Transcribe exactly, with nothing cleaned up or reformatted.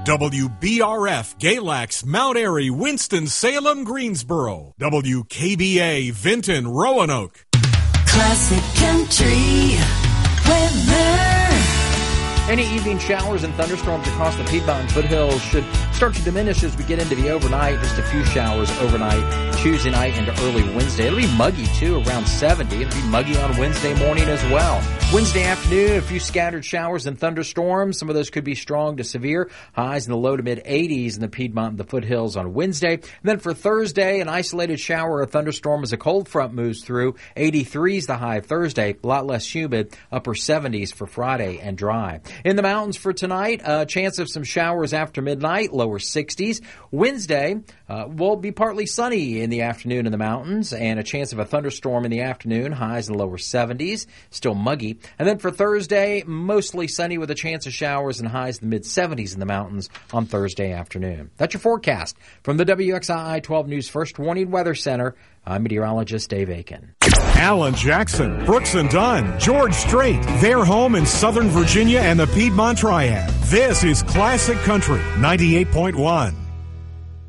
W B R F, Galax, Mount Airy, Winston-Salem, Greensboro. W K B A, Vinton, Roanoke. Classic Country weather. Any evening showers and thunderstorms across the Piedmont and foothills should start to diminish as we get into the overnight. Just a few showers overnight, Tuesday night into early Wednesday. It'll be muggy, too, around seventy. It'll be muggy on Wednesday morning as well. Wednesday afternoon, a few scattered showers and thunderstorms. Some of those could be strong to severe. Highs in the low to mid-eighties in the Piedmont and the foothills on Wednesday. And then for Thursday, an isolated shower or thunderstorm as a cold front moves through. eighty-threes the high Thursday, a lot less humid. Upper seventies for Friday and dry. In the mountains for tonight, a chance of some showers after midnight, lower sixties. Wednesday uh, will be partly sunny in the afternoon in the mountains and a chance of a thunderstorm in the afternoon, highs in the lower seventies, still muggy. And then for Thursday, mostly sunny with a chance of showers and highs in the mid-seventies in the mountains on Thursday afternoon. That's your forecast from the W X I I twelve News First Warning Weather Center. I'm meteorologist Dave Aiken. Alan Jackson, Brooks and Dunn, George Strait, their home in Southern Virginia and the Piedmont Triad. This is Classic Country ninety-eight point one.